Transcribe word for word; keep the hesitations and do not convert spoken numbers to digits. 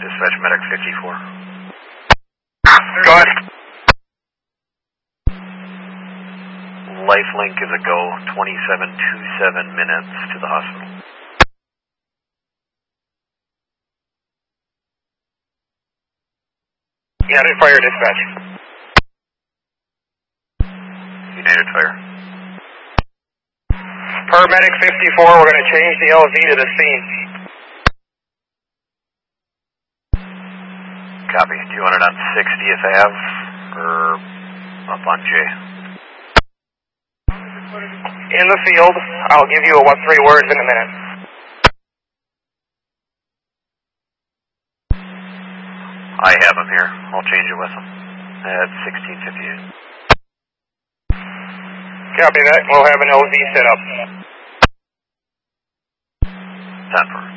Dispatch medic fifty-four. Go ahead. Lifelink is a go, twenty-seven twenty-seven minutes to the hospital. United Fire Dispatch. United Fire. Paramedic fifty-four, we're going to change the L Z to the scene. Copy. Do you want it on sixtieth Ave or up on J? In the field. I'll give you a what three words in a minute. I have him here. I'll change it with him. At sixteen fifty-eight. Copy that. We'll have an O Z set up. ten four.